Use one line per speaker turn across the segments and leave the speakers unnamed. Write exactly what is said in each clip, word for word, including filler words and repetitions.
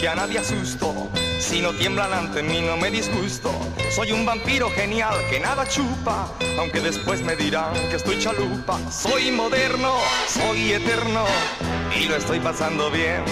Que a nadie asusto, si no tiemblan ante mí no me disgusto. Soy un vampiro genial que nada chupa, aunque después me dirán que estoy chalupa. Soy moderno, soy eterno y lo estoy pasando bien.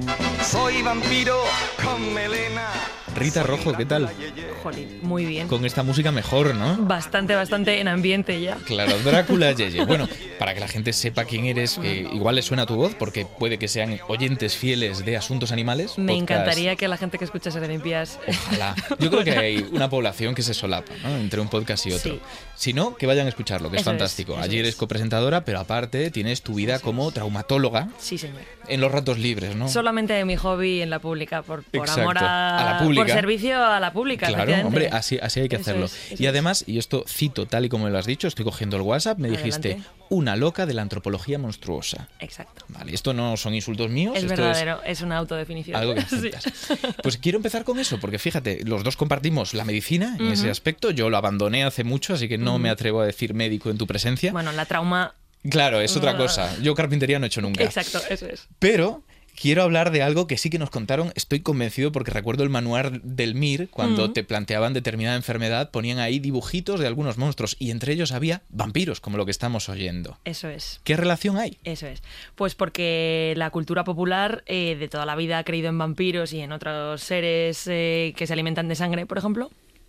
Soy vampiro con melena.
Rita Rojo, ¿qué tal?
Jolín, muy bien.
Con esta música mejor, ¿no?
Bastante, bastante en ambiente ya.
Claro, Drácula Yeye. Bueno, para que la gente sepa quién eres, eh, igual le suena tu voz, porque puede que sean oyentes fieles de Asuntos Animales.
Me
podcast.
encantaría que la gente que escucha Serenimpias...
Ojalá. Yo creo que hay una población que se solapa, ¿no?, entre un podcast y otro.
Sí.
Si no, que vayan a escucharlo, que es
Eso
fantástico.
es, eso
Allí eres
es.
copresentadora, pero aparte tienes tu vida
Eso
como
es.
traumatóloga
Sí, señor.
en los ratos libres, ¿no?
Solamente mi hobby en la pública, por, por
Exacto.
amor a,
A la pública.
por servicio a la pública.
Claro,
efectivamente.
hombre, así, así hay que
Eso
hacerlo.
es, eso
Y
es.
además, y esto cito tal y como me lo has dicho, estoy cogiendo el WhatsApp, me dijiste,
Adelante.
una loca de la antropología monstruosa.
Exacto.
Vale, esto no son insultos míos,
Es
esto
verdadero, es, una autodefinición.
algo que
Sí.
aceptas. Pues quiero empezar con eso, porque fíjate, los dos compartimos la medicina en ese
Ujú.
aspecto. Yo lo abandoné hace mucho, así que no me atrevo a decir médico en tu presencia.
Bueno, la trauma...
Claro, es otra cosa. Yo carpintería no he hecho nunca.
Exacto, eso es.
Pero quiero hablar de algo que sí que nos contaron, estoy convencido, porque recuerdo el manual del M I R, cuando
Ujú.
te planteaban determinada enfermedad, ponían ahí dibujitos de algunos monstruos, y entre ellos había vampiros, como lo que estamos oyendo.
Eso es.
¿Qué relación hay?
Eso es. Pues porque la cultura popular eh, de toda la vida ha creído en vampiros y en otros seres eh, que se alimentan de sangre, por ejemplo.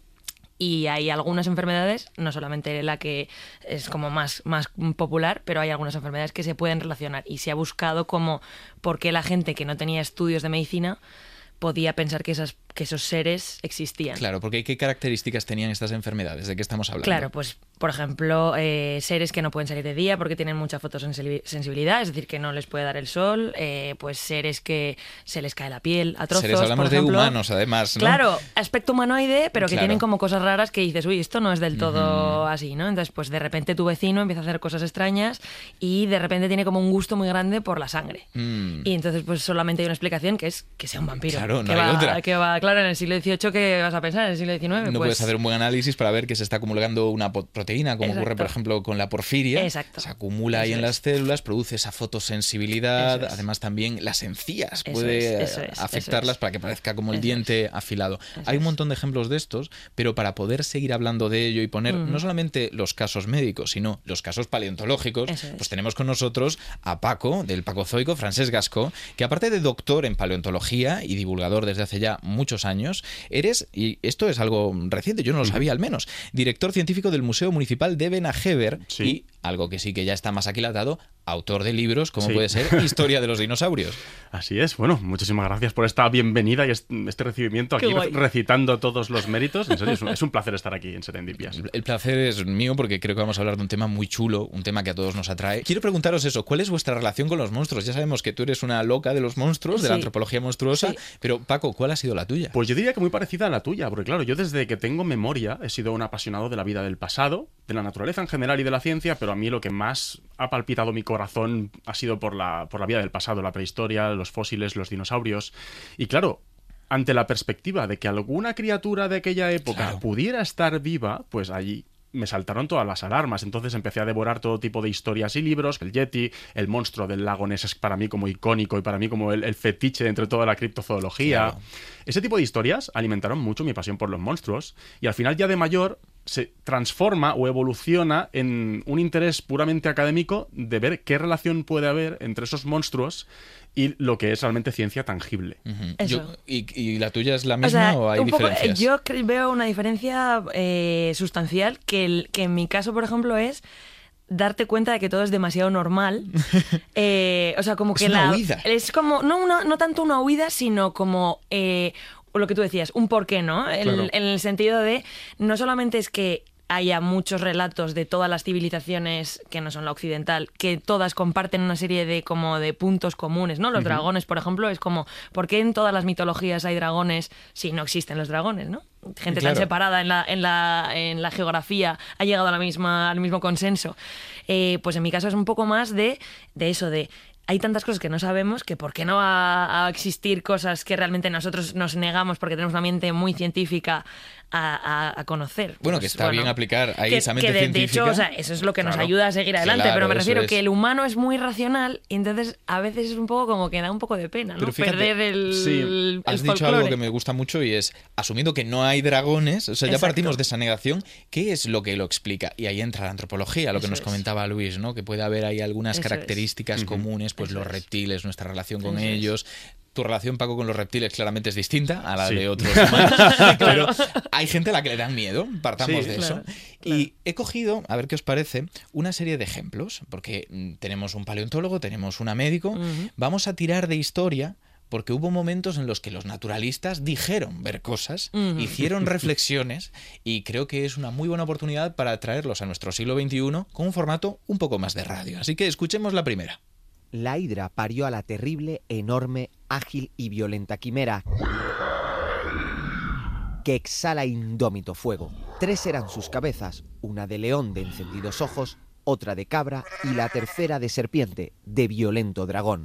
Y hay algunas enfermedades, no solamente la que es como más, más popular, pero hay algunas enfermedades que se pueden relacionar. Y se ha buscado como por qué la gente que no tenía estudios de medicina podía pensar que, esas, que esos seres existían.
Claro, porque ¿qué características tenían estas enfermedades? ¿De qué estamos hablando?
Claro, pues por ejemplo, eh, seres que no pueden salir de día porque tienen mucha fotosensibilidad, es decir, que no les puede dar el sol, eh, pues seres que se les cae la piel a trozos,
Seres, hablamos
por ejemplo.
de humanos, además, ¿no?
Claro, aspecto humanoide, pero que
Claro.
tienen como cosas raras que dices, uy, esto no es del todo así, ¿no? Entonces, pues de repente tu vecino empieza a hacer cosas extrañas y de repente tiene como un gusto muy grande por la sangre.
Mm.
Y entonces, pues solamente hay una explicación que es que sea un vampiro.
Claro, no
que
hay
va,
otra.
Que va, claro, en el siglo dieciocho, ¿qué vas a pensar? En el siglo diecinueve,
No
pues...
puedes hacer un buen análisis para ver que se está acumulando una po- proteína, como
Exacto.
ocurre, por ejemplo, con la porfiria.
Exacto.
Se acumula ahí
Eso
en
es.
las células, produce esa fotosensibilidad.
Eso es.
Además, también las encías
Eso
puede
es, eso es,
afectarlas
eso es.
para que parezca como el
Eso
diente afilado.
Eso
Hay un
es.
montón de ejemplos de estos, pero para poder seguir hablando de ello y poner
Ujú.
no solamente los casos médicos, sino los casos paleontológicos,
Eso es.
pues tenemos con nosotros a Paco, del Pacozoico, Francesc Gascó, que aparte de doctor en paleontología y divulgador desde hace ya muchos años, eres, y esto es algo reciente, yo no lo sabía al menos, director científico del Museo Municipal de Benajever.
Sí.
Y, algo que sí que ya está más aquilatado, autor de libros como
Sí.
puede ser Historia de los dinosaurios.
Así es. Bueno, muchísimas gracias por esta bienvenida y est- este recibimiento
Qué
aquí,
guay.
recitando todos los méritos. En serio, es un, es un placer estar aquí en Serendipias.
El placer es mío porque creo que vamos a hablar de un tema muy chulo, un tema que a todos nos atrae. Quiero preguntaros eso, ¿cuál es vuestra relación con los monstruos? Ya sabemos que tú eres una loca de los monstruos, de la
Sí.
antropología monstruosa,
Sí.
pero Paco, ¿cuál ha sido la tuya?
Pues yo diría que muy parecida a la tuya, porque claro, yo desde que tengo memoria he sido un apasionado de la vida del pasado, de la naturaleza en general y de la ciencia, pero a mí lo que más ha palpitado mi corazón ha sido por la, por la vida del pasado, la prehistoria, los fósiles, los dinosaurios. Y claro, ante la perspectiva de que alguna criatura de aquella época
Claro.
pudiera estar viva, pues allí me saltaron todas las alarmas. Entonces empecé a devorar todo tipo de historias y libros. El Yeti, el monstruo del lago Ness es para mí como icónico y para mí como el, el fetiche entre toda la criptozoología.
Claro.
Ese tipo de historias alimentaron mucho mi pasión por los monstruos y al final ya de mayor se transforma o evoluciona en un interés puramente académico de ver qué relación puede haber entre esos monstruos y lo que es realmente ciencia tangible.
Ujú.
Eso.
Yo- y, ¿Y la tuya es la
O
misma
sea,
o, hay
un poco,
diferencias?
yo cre- veo una diferencia eh, sustancial que, el- que en mi caso, por ejemplo, es darte cuenta de que todo es demasiado normal. Eh, o sea, como
Es
que
una
la...
huida.
Es como, no, una- no tanto una huida, sino como... eh, lo que tú decías, un porqué, ¿no? El-
Claro.
En el sentido de, no solamente es que haya muchos relatos de todas las civilizaciones que no son la occidental, que todas comparten una serie de como de puntos comunes, ¿no? Los dragones, por ejemplo, es como, ¿por qué en todas las mitologías hay dragones si no existen los dragones, ¿no? Gente
Claro.
tan separada en la, en la, en la geografía ha llegado a la misma, al mismo consenso. Eh, pues en mi caso es un poco más de, de eso, de hay tantas cosas que no sabemos que ¿por qué no va a existir cosas que realmente nosotros nos negamos porque tenemos una mente muy científica a, a, a conocer?
Bueno,
pues,
que está
bueno,
bien aplicar ahí
que,
esa mente
que de,
científica.
de hecho, o sea, eso es lo que
Claro.
nos ayuda a seguir adelante,
Claro,
pero me
eso
refiero
es.
que el humano es muy racional y entonces a veces es un poco como que da un poco de pena, ¿no?
Pero fíjate,
perder el,
sí,
el
Has dicho
folclore.
algo que me gusta mucho y es, asumiendo que no hay dragones, o sea, ya
Exacto.
partimos de esa negación, ¿qué es lo que lo explica? Y ahí entra la antropología, lo que
Eso
nos
es.
comentaba Luis, ¿no? Que puede haber ahí algunas
Eso es.
características
Ujú.
comunes, pues
Eso
los
es.
reptiles, nuestra relación con
Eso es.
ellos. Tu relación, Paco, con los reptiles claramente es distinta a la
Sí.
de otros humanos, pero hay gente a la que le dan miedo, partamos
Sí.
de
Claro,
eso. Y he cogido, a ver qué os parece, una serie de ejemplos, porque mm, tenemos un paleontólogo, tenemos una médico,
Ujú.
vamos a tirar de historia porque hubo momentos en los que los naturalistas dijeron ver cosas,
Ujú.
hicieron reflexiones y creo que es una muy buena oportunidad para traerlos a nuestro siglo veintiuno con un formato un poco más de radio. Así que escuchemos la primera.
La hidra parió a la terrible, enorme, ágil y violenta quimera que exhala indómito fuego. Tres eran sus cabezas, una de león de encendidos ojos, otra de cabra y la tercera de serpiente, de violento dragón.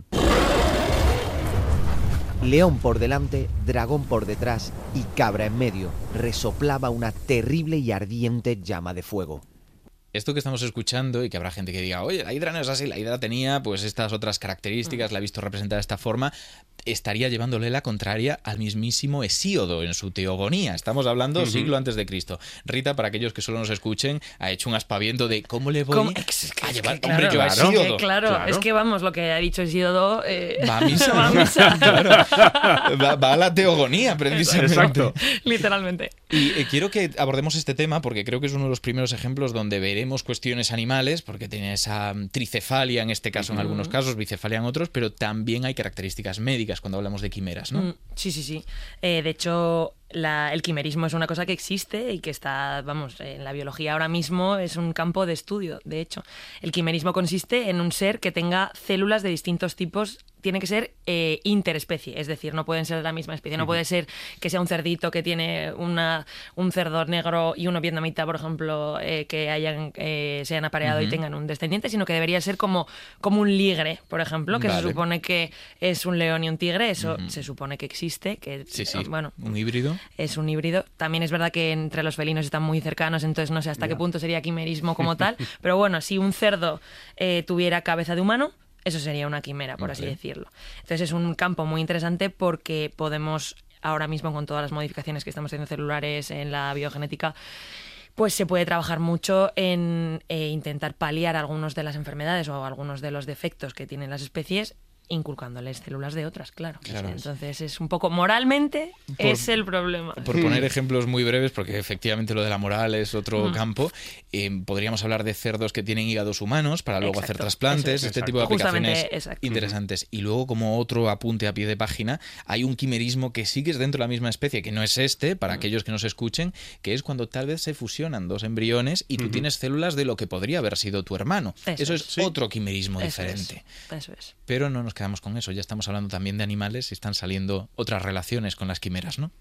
León por delante, dragón por detrás y cabra en medio, resoplaba una terrible y ardiente llama de fuego.
Esto que estamos escuchando, y que habrá gente que diga, oye, la hidra no es así, la hidra tenía pues estas otras características, la he visto representada de esta forma, estaría llevándole la contraria al mismísimo Hesíodo en su Teogonía. Estamos hablando
Ujú.
siglo antes de Cristo. Rita, para aquellos que solo nos escuchen, ha hecho un aspaviento de cómo le voy
¿Cómo? Es que-
a
es
llevar...
que,
Hombre,
claro,
yo a
es
Hesíodo.
que, claro,
Claro.
es que vamos, lo que ha dicho Hesíodo eh,
Va a misa.
va a misa.
Claro. Va, va a la Teogonía, precisamente.
Exacto.
Literalmente.
Y eh, quiero que abordemos este tema porque creo que es uno de los primeros ejemplos donde veremos cuestiones animales, porque tiene esa mm, tricefalia en este caso en algunos casos, bicefalia en otros, pero también hay características médicas cuando hablamos de quimeras, ¿no?
Mm, Sí, sí, sí. Eh, de hecho, la- el quimerismo es una cosa que existe y que está, vamos, en la biología ahora mismo es un campo de estudio. De hecho, el quimerismo consiste en un ser que tenga células de distintos tipos. Tiene que ser eh, interespecie, es decir, no pueden ser de la misma especie. No puede ser que sea un cerdito que tiene una, un cerdo negro y uno vietnamita, por ejemplo, eh, que hayan eh, se hayan apareado y tengan un descendiente, sino que debería ser como, como un ligre, por ejemplo, que
Vale.
se supone que es un león y un tigre. Eso se supone que existe, que
Sí, sí.
bueno,
Un híbrido.
es un híbrido. También es verdad que entre los felinos están muy cercanos, entonces no sé hasta qué punto sería quimerismo como tal. Pero bueno, si un cerdo eh, tuviera cabeza de humano, eso sería una quimera, por así
Ok.
decirlo. Entonces es un campo muy interesante porque podemos, ahora mismo con todas las modificaciones que estamos haciendo celulares en la biogenética, pues se puede trabajar mucho en eh, intentar paliar algunas de las enfermedades o algunos de los defectos que tienen las especies, inculcándoles células de otras, claro.
Claro.
Entonces es un poco, moralmente,
Por-
es el problema.
Por poner ejemplos muy breves, porque efectivamente lo de la moral es otro
Mm.
campo, eh, podríamos hablar de cerdos que tienen hígados humanos para luego hacer
Exacto,
trasplantes,
eso es.
este tipo de
Exacto.
aplicaciones
Justamente, exacto.
interesantes. Y luego, como otro apunte a pie de página, hay un quimerismo que sí que es dentro de la misma especie, que no es este, para
Mm.
aquellos que nos escuchen, que es cuando tal vez se fusionan dos embriones y tú tienes células de lo que podría haber sido tu hermano.
Eso
Eso,
es.
es
Sí.
otro quimerismo
Eso
diferente.
es, eso es.
Pero no nos quedamos con eso, ya estamos hablando también de animales y están saliendo otras relaciones con las quimeras, ¿no?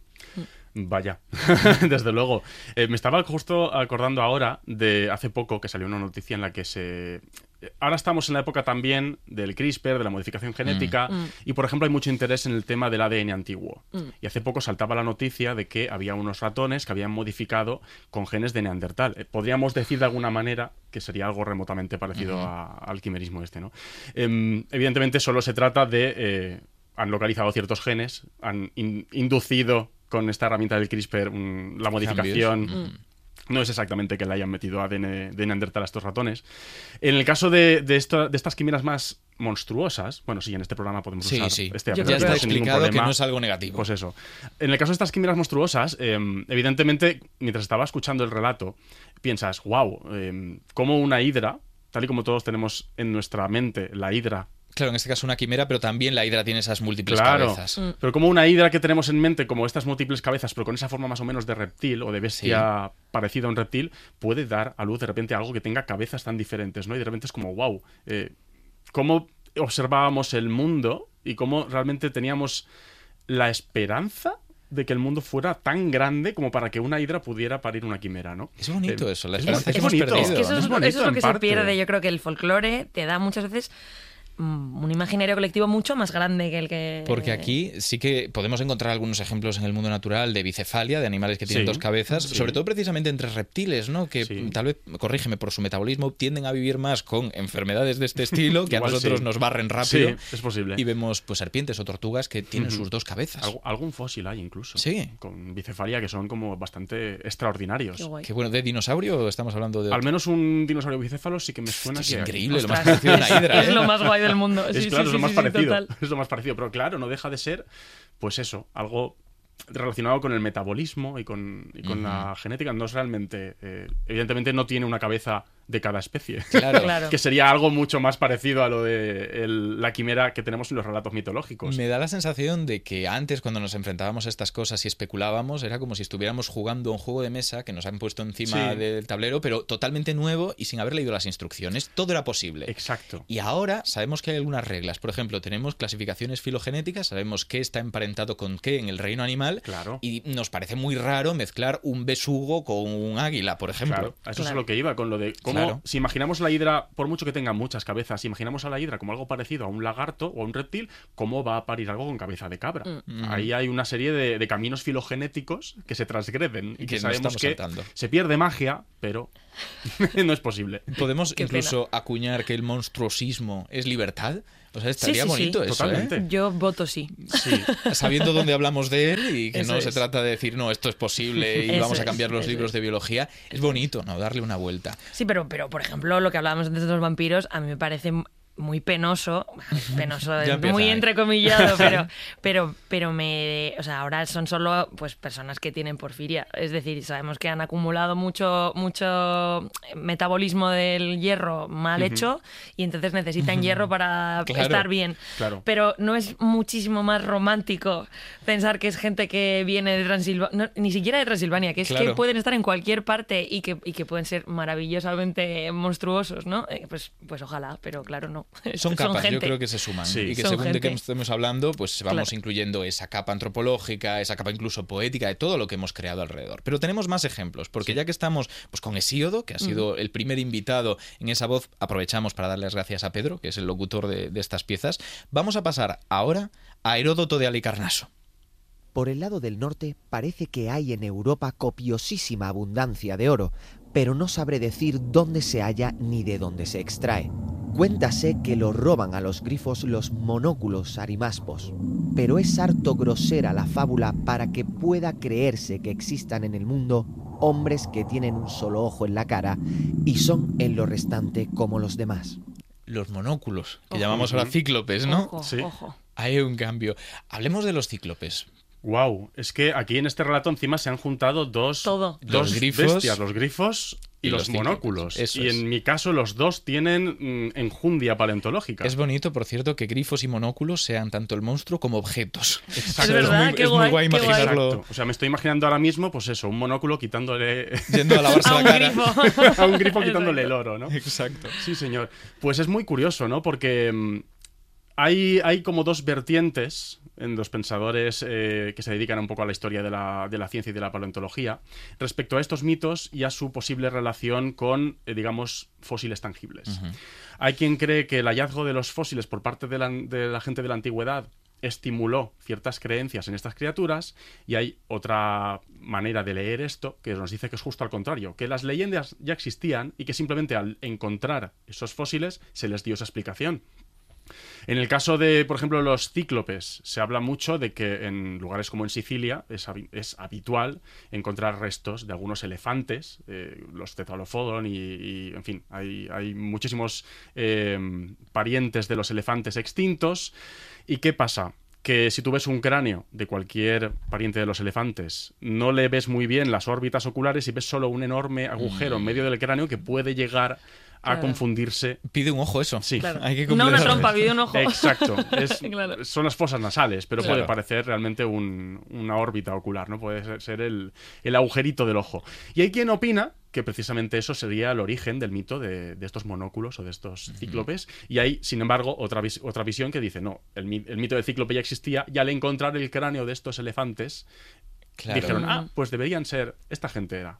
Vaya, desde luego. Eh, me estaba justo acordando ahora de hace poco que salió una noticia en la que se... Ahora estamos en la época también del CRISPR, de la modificación genética,
Mm.
y por ejemplo hay mucho interés en el tema del A D N antiguo.
Mm.
Y hace poco saltaba la noticia de que había unos ratones que habían modificado con genes de Neandertal. Eh, podríamos decir de alguna manera que sería algo remotamente parecido a- al quimerismo este, ¿no? Em, evidentemente solo se trata de... eh, han localizado ciertos genes, han in- inducido con esta herramienta del CRISPR un- la modificación.
Cambios.
No es exactamente que le hayan metido A D N de Neandertal a estos ratones. En el caso de, de, esto- de estas quimeras más monstruosas, bueno, sí, en este programa podemos
Sí,
usar
sí.
este
Yo
Ya
creo
está
que-
sin ningún
explicado que
problema.
no es algo negativo.
Pues eso. En el caso de estas quimeras monstruosas, eh, evidentemente, mientras estaba escuchando el relato, piensas, wow, eh, como una hidra, tal y como todos tenemos en nuestra mente la hidra.
Claro, en este caso una quimera, pero también la hidra tiene esas múltiples
Claro,
cabezas.
Mm.
pero como una hidra que tenemos en mente, como estas múltiples cabezas, pero con esa forma más o menos de reptil o de bestia parecida a un reptil, puede dar a luz de repente algo que tenga cabezas tan diferentes, ¿no? Y de repente es como, wow, eh, cómo observábamos el mundo y cómo realmente teníamos la esperanza de que el mundo fuera tan grande como para que una hidra pudiera parir una quimera, ¿no?
Es bonito
Eh,
eso, la
es
esperanza
es
que hemos
bonito.
perdido.
Es que eso
¿no?
es,
Es bonito,
eso es lo
en
que se
parte.
pierde. Yo creo que el folclore te da muchas veces mm, un imaginario colectivo mucho más grande que el que...
Porque aquí sí que podemos encontrar algunos ejemplos en el mundo natural de bicefalia, de animales que tienen
Sí,
dos cabezas,
sí.
sobre todo precisamente entre reptiles, ¿no? Que
Sí.
tal vez, corrígeme, por su metabolismo tienden a vivir más con enfermedades de este estilo que a
Igual
nosotros
sí.
nos barren rápido.
Sí, es posible.
Y vemos pues serpientes o tortugas que tienen
Ujú.
sus dos cabezas.
Algu- algún fósil hay incluso.
Sí.
Con bicefalia que son como bastante extraordinarios.
Qué guay.
Que bueno, ¿de dinosaurio o estamos hablando de
Al
otro?
menos un dinosaurio bicéfalo sí que me suena
Esto es
que...
increíble, lo
Ostras,
más parecido a una
es-
hidra,
Es
¿eh?
lo más guay del mundo.
Es
Sí,
claro,
sí,
es lo
sí,
más
sí,
parecido.
total.
Es lo más parecido. Pero claro, no deja de ser, pues eso, algo relacionado con el metabolismo y con, y con
Ujú.
la genética. No es realmente... eh, evidentemente no tiene una cabeza de cada especie.
Claro.
Claro.
Que sería algo mucho más parecido a lo de el- la quimera que tenemos en los relatos mitológicos.
Me da la sensación de que antes, cuando nos enfrentábamos a estas cosas y especulábamos, era como si estuviéramos jugando a un juego de mesa que nos han puesto encima
Sí.
del tablero, pero totalmente nuevo y sin haber leído las instrucciones. Todo era posible.
Exacto.
Y ahora sabemos que hay algunas reglas. Por ejemplo, tenemos clasificaciones filogenéticas, sabemos qué está emparentado con qué en el reino animal.
Claro.
Y nos parece muy raro mezclar un besugo con un águila, por ejemplo.
Claro, a eso es a
Claro.
lo que iba, con lo de cómo,
Claro.
si imaginamos la hidra, por mucho que tenga muchas cabezas, si imaginamos a la hidra como algo parecido a un lagarto o a un reptil, ¿cómo va a parir algo con cabeza de cabra?
Mm.
Ahí hay una serie de, de caminos filogenéticos que se transgreden y
Y
que,
que nos
sabemos
estamos
que
saltando.
se pierde magia, pero no es posible.
Podemos
Qué
incluso acuñar que el monstruosismo es libertad. O sea, estaría
sí, sí.
bonito eso,
Totalmente.
¿eh?
Yo voto sí.
Sí,
Sabiendo dónde hablamos de él y que
Eso
no se
es.
trata de decir, no, esto es posible y
Eso
vamos a
es,
cambiar los
eso
libros
es.
de biología, es bonito, ¿no? Darle una vuelta.
Sí, pero, pero por ejemplo, lo que hablábamos antes de los vampiros, a mí me parece muy penoso, penoso,
Ya empieza,
muy
¿eh?
entrecomillado, pero, pero, pero me, o sea, ahora son solo pues personas que tienen porfiria, es decir, sabemos que han acumulado mucho, mucho metabolismo del hierro mal hecho y entonces necesitan hierro para
Claro,
estar bien.
claro.
Pero no es muchísimo más romántico pensar que es gente que viene de Transilvania, ni siquiera de Transilvania, que es
Claro.
que pueden estar en cualquier parte y que, y que pueden ser maravillosamente monstruosos, ¿no? Eh, pues, pues ojalá, pero claro, no.
Son capas, yo
gente.
creo que se suman.
Sí.
Y que
Son
según de qué
gente.
estemos hablando, pues vamos
Claro.
incluyendo esa capa antropológica, esa capa incluso poética de todo lo que hemos creado alrededor. Pero tenemos más ejemplos, porque ya que estamos pues con Hesíodo, que ha sido el primer invitado en esa voz, aprovechamos para darle las gracias a Pedro, que es el locutor de, de estas piezas. Vamos a pasar ahora a Heródoto de Halicarnaso.
Por el lado del norte parece que hay en Europa copiosísima abundancia de oro, pero no sabré decir dónde se halla ni de dónde se extrae. Cuéntase que lo roban a los grifos los monóculos arimaspos, pero es harto grosera la fábula para que pueda creerse que existan en el mundo hombres que tienen un solo ojo en la cara y son en lo restante como los demás.
Los monóculos, que
Ojo.
llamamos ahora cíclopes, ¿no?
Ojo,
Sí.
ojo.
Hay un cambio. Hablemos de los cíclopes.
Wow, es que aquí en este relato encima se han juntado dos,
Todo.
dos
Los grifos
bestias, los grifos y,
y
los,
los cíclopes.
monóculos.
Eso
y
es.
en mi caso los dos tienen mm, enjundia paleontológica.
Es bonito, por cierto, que grifos y monóculos sean tanto el monstruo como objetos.
Es verdad,
muy,
qué
es muy
guay,
guay
qué guay.
imaginarlo
Exacto. O sea, me estoy imaginando ahora mismo, pues eso, un monóculo quitándole
yendo a lavarse
A
la
un
cara.
grifo.
a un grifo quitándole el
Exacto.
oro, ¿no?
Exacto.
Sí, señor. Pues es muy curioso, ¿no? Porque mm, hay, hay como dos vertientes en los pensadores eh, que se dedican un poco a la historia de la, de la ciencia y de la paleontología respecto a estos mitos y a su posible relación con, eh, digamos, fósiles tangibles.
Ujú.
Hay quien cree que el hallazgo de los fósiles por parte de la, de la gente de la antigüedad estimuló ciertas creencias en estas criaturas, y hay otra manera de leer esto que nos dice que es justo al contrario, que las leyendas ya existían y que simplemente al encontrar esos fósiles se les dio esa explicación. En el caso de, por ejemplo, los cíclopes, se habla mucho de que en lugares como en Sicilia es, habi- es habitual encontrar restos de algunos elefantes, eh, los Cefalophodon y, y, en fin, hay, hay muchísimos eh, parientes de los elefantes extintos. ¿Y qué pasa? Que si tú ves un cráneo de cualquier pariente de los elefantes, no le ves muy bien las órbitas oculares y ves solo un enorme agujero en medio del cráneo que puede llegar a
Claro.
confundirse.
Pide un ojo eso.
Sí.
Claro.
Hay que
No una
completarlo.
trompa, pide un ojo.
Exacto. Es-
Claro.
Son las fosas nasales, pero
Claro.
puede parecer realmente un- una órbita ocular, ¿no? Puede ser, ser el, el agujerito del ojo. Y hay quien opina que precisamente eso sería el origen del mito de, de estos monóculos o de estos cíclopes. Y hay, sin embargo, otra, vis- otra visión que dice, no, el, mi- el mito del cíclope ya existía, y al encontrar el cráneo de estos elefantes,
Claro.
dijeron, ah, pues deberían ser, esta gente era, ¿no?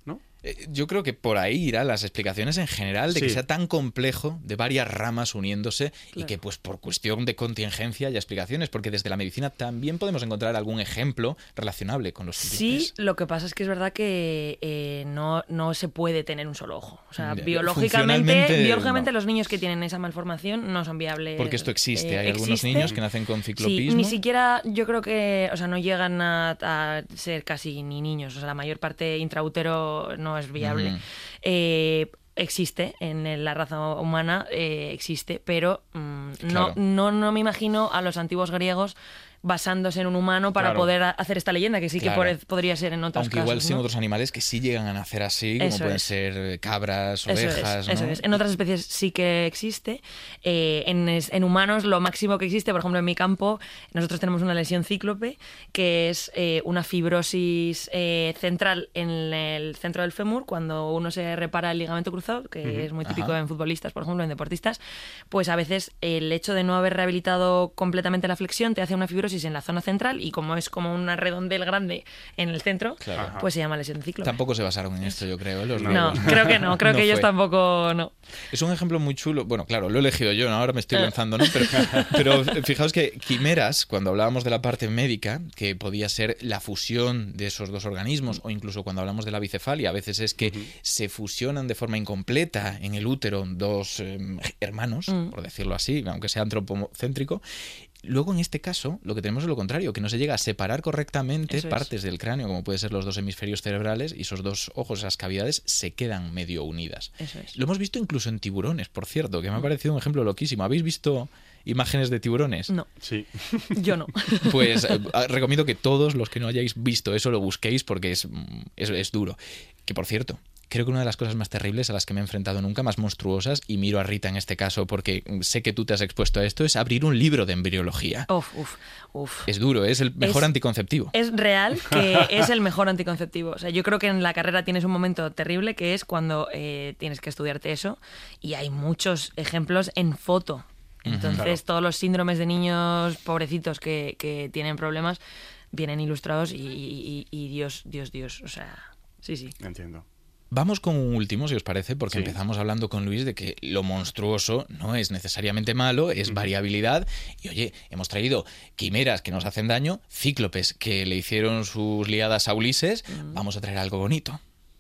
Eh, Yo creo que por ahí irán las explicaciones en general de que
Sí.
sea tan complejo, de varias ramas uniéndose y
Claro.
que pues por cuestión de contingencia haya explicaciones, porque desde la medicina también podemos encontrar algún ejemplo relacionable con los
Sí,
cíclopes.
lo que pasa es que es verdad que eh, no, no se puede tener un solo ojo. O sea,
Ya,
biológicamente,
funcionalmente,
biológicamente
no.
los niños que tienen esa malformación no son viables.
Porque esto existe,
eh,
hay algunos
existe.
niños que nacen con
Sí,
ciclopismo.
ni siquiera yo creo que, o sea, no llegan a, a ser casi ni niños. O sea, la mayor parte intraútero no es viable.
Ujú.
Eh, existe en la raza humana, eh, existe, pero mm,
Claro.
no, no, no me imagino a los antiguos griegos basándose en un humano para
Claro.
poder a- hacer esta leyenda, que sí
Claro.
que por- podría ser en otros
Aunque
casos.
igual sí en
¿no?
otros animales que sí llegan a nacer así, como
Eso
pueden
es.
ser eh, cabras,
Eso
ovejas,
es, eso
¿no?
es. En otras especies sí que existe. Eh, en, es- en humanos lo máximo que existe, por ejemplo, en mi campo, nosotros tenemos una lesión cíclope, que es eh, una fibrosis eh, central en el centro del fémur, cuando uno se repara el ligamento cruzado, que
Ujú.
es muy típico
Ajá.
en futbolistas, por ejemplo, en deportistas, pues a veces el hecho de no haber rehabilitado completamente la flexión te hace una fibrosis en la zona central y como es como una redondel grande en el centro,
Claro.
pues se llama lesión cíclope.
Tampoco se basaron en esto, yo creo, ¿eh? Los
No,
griegos.
creo que no, creo
No
que ellos
fue.
tampoco no.
Es un ejemplo muy chulo. Bueno, claro, lo he elegido yo, ¿no? Ahora me estoy lanzando, ¿no? Pero, pero fijaos que quimeras, cuando hablábamos de la parte médica, que podía ser la fusión de esos dos organismos, o incluso cuando hablamos de la bicefalia, a veces es que se fusionan de forma incompleta en el útero dos eh, hermanos,
Mm.
por decirlo así, aunque sea antropocéntrico. Luego, en este caso, lo que tenemos es lo contrario, que no se llega a separar correctamente
Eso es.
partes del cráneo, como pueden ser los dos hemisferios cerebrales, y esos dos ojos, esas cavidades, se quedan medio unidas.
Eso es.
Lo hemos visto incluso en tiburones, por cierto, que me ha parecido un ejemplo loquísimo. ¿Habéis visto imágenes de tiburones?
No,
Sí.
yo no.
Pues eh, recomiendo que todos los que no hayáis visto eso lo busquéis porque es, mm, es, es duro. Que por cierto, creo que una de las cosas más terribles a las que me he enfrentado nunca, más monstruosas, y miro a Rita en este caso porque sé que tú te has expuesto a esto, es abrir un libro de embriología.
Uf, uf, uf.
Es duro, es el mejor
Es-
anticonceptivo.
Es real que es el mejor anticonceptivo. O sea, yo creo que en la carrera tienes un momento terrible que es cuando eh, tienes que estudiarte eso y hay muchos ejemplos en foto. Entonces,
Claro.
todos los síndromes de niños pobrecitos que, que tienen problemas vienen ilustrados y, y- y Dios, Dios, Dios. O sea, sí, sí.
Entiendo.
Vamos con un último, si os parece, porque
Sí.
empezamos hablando con Luis de que lo monstruoso no es necesariamente malo, es variabilidad. Y oye, hemos traído quimeras que nos hacen daño, cíclopes que le hicieron sus liadas a Ulises. Vamos a traer algo bonito.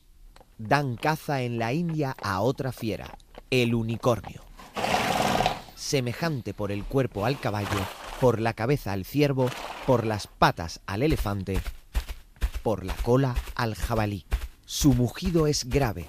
Dan caza en la India a otra fiera, el unicornio. Semejante por el cuerpo al caballo, por la cabeza al ciervo, por las patas al elefante, por la cola al jabalí. Su mugido es grave.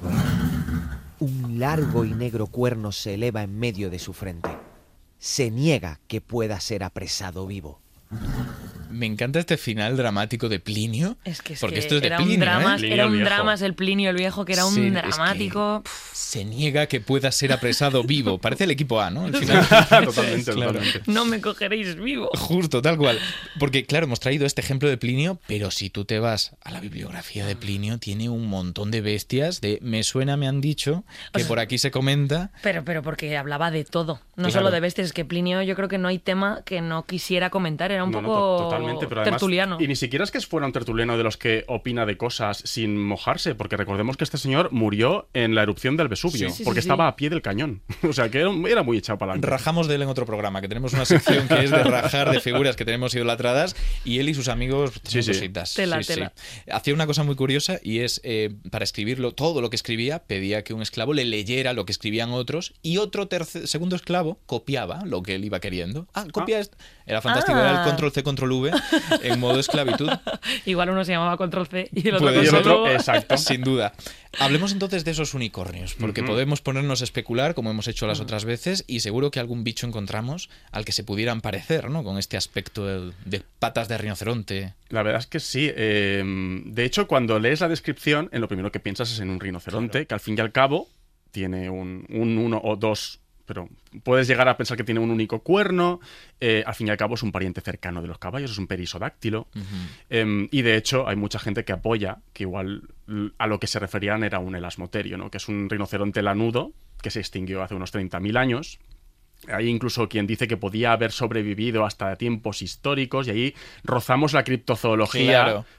Un largo y negro cuerno se eleva en medio de su frente. Se niega que pueda ser apresado vivo.
Me encanta este final dramático de Plinio.
Es que, es
porque
que
esto es de
era
Plinio,
un drama,
¿eh?
Plinio
era
el
un
Viejo.
drama, es el Plinio el Viejo, que era un
Sí, es que
dramático. Pff,
se niega que pueda ser apresado vivo. Parece el equipo A, ¿no? Al final.
Totalmente,
Claro.
totalmente.
no me cogeréis vivo.
Justo, tal cual. Porque, claro, hemos traído este ejemplo de Plinio, pero si tú te vas a la bibliografía de Plinio, tiene un montón de bestias de me suena, me han dicho, que por aquí se comenta.
Pero, pero porque hablaba de todo, no
Claro.
solo de bestias. Es que Plinio, yo creo que no hay tema que no quisiera comentar. Era un
No, no,
poco
to- totalmente, pero además,
tertuliano.
y ni siquiera es que fuera un tertuliano de los que opina de cosas sin mojarse, porque recordemos que este señor murió en la erupción del Vesubio,
Sí, sí,
porque
sí,
estaba
sí.
a pie del cañón. O sea, que era, era muy echado para adelante.
Rajamos de él en otro programa, que tenemos una sección que es de rajar de figuras que tenemos idolatradas, y él y sus amigos
Sí,
tienen
sí.
cositas.
Tela,
Sí, sí.
tela.
Hacía una cosa muy curiosa y es, eh, para escribirlo, todo lo que escribía, pedía que un esclavo le leyera lo que escribían otros y otro tercer, segundo esclavo copiaba lo que él iba queriendo. Ah, copia esto. Era fantástico,
Ah.
era el control C, control V en modo esclavitud.
Igual uno se llamaba Control C y el otro
Puede
Y el
Control
otro,
V.
exacto.
Sin duda. Hablemos entonces de esos unicornios, porque
Ujú.
podemos ponernos a especular, como hemos hecho las otras veces, y seguro que algún bicho encontramos al que se pudieran parecer, ¿no? Con este aspecto de, de patas de rinoceronte.
La verdad es que sí. eh, de hecho, cuando lees la descripción, en lo primero que piensas es en un rinoceronte, que al fin y al cabo tiene un, un uno o dos, pero puedes llegar a pensar que tiene un único cuerno. eh, al fin y al cabo es un pariente cercano de los caballos, es un perisodáctilo. Eh, y de hecho hay mucha gente que apoya que igual l- a lo que se referían era un elasmoterio, ¿no? Que es un rinoceronte lanudo que se extinguió hace unos treinta mil años. Hay incluso quien dice que podía haber sobrevivido hasta tiempos históricos y ahí rozamos la criptozoología
Claro.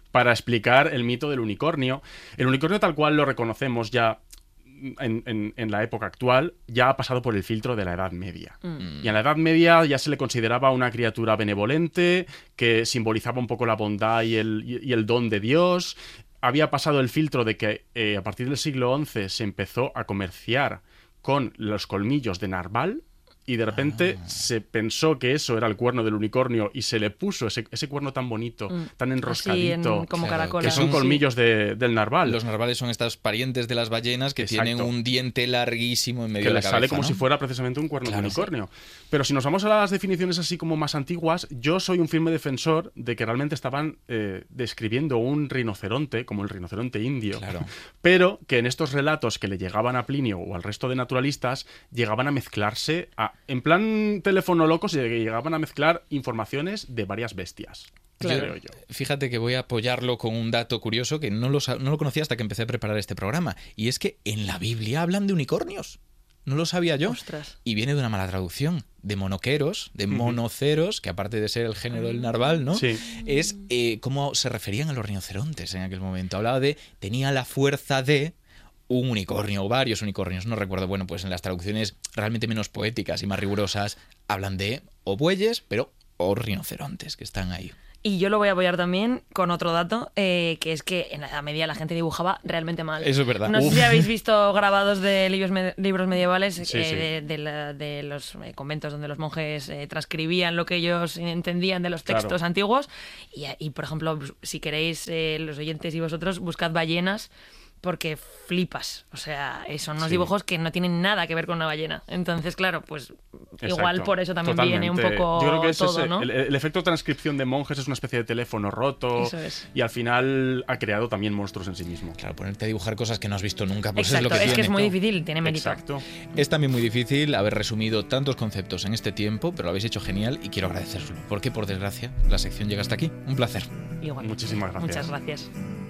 para explicar el mito del unicornio. El unicornio tal cual lo reconocemos ya en, en, en la época actual, ya ha pasado por el filtro de la Edad Media. Mm. Y en la Edad Media ya se le consideraba una criatura benevolente, que simbolizaba un poco la bondad y el, y el don de Dios. Había pasado el filtro de que eh, a partir del siglo once se empezó a comerciar con los colmillos de narval, y de repente ah. se pensó que eso era el cuerno del unicornio y se le puso ese, ese cuerno tan bonito, mm. tan enroscadito,
en, como claro,
que son colmillos sí. de, del narval.
Los narvales son estos parientes de las ballenas que Exacto. tienen un diente larguísimo en medio
que
de la
les
cabeza,
sale como
¿no?
si fuera precisamente un cuerno
claro,
de unicornio.
Sí.
Pero si nos vamos a las definiciones así como más antiguas, yo soy un firme defensor de que realmente estaban eh, describiendo un rinoceronte, como el rinoceronte indio,
claro.
pero que en estos relatos que le llegaban a Plinio o al resto de naturalistas llegaban a mezclarse a, en plan teléfono loco, se llegaban a mezclar informaciones de varias bestias.
Claro.
Creo yo.
Fíjate que voy a apoyarlo con un dato curioso que no lo, no lo conocía hasta que empecé a preparar este programa. Y es que en la Biblia hablan de unicornios. No lo sabía yo.
Ostras.
Y viene de una mala traducción. De monoqueros, de monoceros, que aparte de ser el género del narval, ¿no?
Sí.
Es eh, cómo se referían a los rinocerontes en aquel momento. Hablaba de, tenía la fuerza de un unicornio o varios unicornios, no recuerdo. Bueno, pues en las traducciones realmente menos poéticas y más rigurosas hablan de o bueyes, pero o rinocerontes que están ahí.
Y yo lo voy a apoyar también con otro dato, eh, que es que en la Edad Media la gente dibujaba realmente mal.
Eso es verdad.
No Uf. sé si habéis visto grabados de libros, me- libros medievales
sí,
eh,
sí.
De, de, la, de los eh, conventos donde los monjes eh, transcribían lo que ellos entendían de los textos
claro.
antiguos. Y, y, por ejemplo, si queréis, eh, los oyentes y vosotros, buscad ballenas, porque flipas. O sea, son unos sí. dibujos que no tienen nada que ver con una ballena. Entonces, claro, pues Exacto. igual por eso también
Totalmente.
viene un poco
Yo creo que es
todo,
ese,
¿no?
el, el efecto transcripción de monjes es una especie de teléfono roto.
Eso es.
Y al final ha creado también monstruos en sí mismo.
Claro, ponerte a dibujar cosas que no has visto nunca, pues
Exacto,
es lo que
es
tiene.
que es muy difícil, tiene mérito.
Exacto.
Es también muy difícil haber resumido tantos conceptos en este tiempo, pero lo habéis hecho genial y quiero agradecérselo, porque por desgracia la sección llega hasta aquí. Un placer.
Igual.
Muchísimas gracias.
Muchas gracias.